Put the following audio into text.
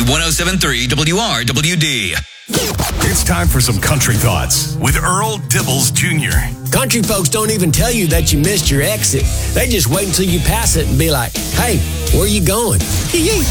107.3 WRWD. It's time for some country thoughts with Earl Dibbles Jr. Country folks don't even tell you that you missed your exit. They just wait until you pass it and be like, hey, where you going?